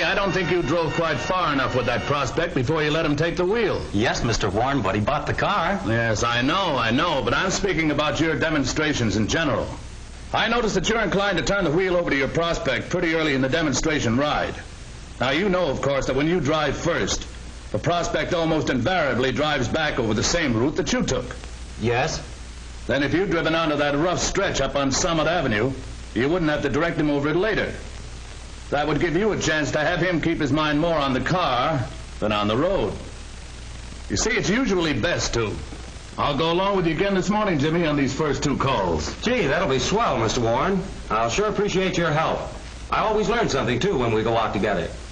I don't think you drove quite far enough with that prospect before you let him take the wheel. Yes, Mr. Warren, but he bought the car. Yes, I know, but I'm speaking about your demonstrations in general. I noticed that you're inclined to turn the wheel over to your prospect pretty early in the demonstration ride. Now, you know, of course, that when you drive first, the prospect almost invariably drives back over the same route that you took. Yes? Then if you'd driven onto that rough stretch up on Summit Avenue, you wouldn't have to direct him over it later. That would give you a chance to have him keep his mind more on the car than on the road. You see, it's usually best to. I'll go along with you again this morning, Jimmy, on these first 2 calls. Gee, that'll be swell, Mr. Warren. I'll sure appreciate your help. I always learn something, too, when we go out together.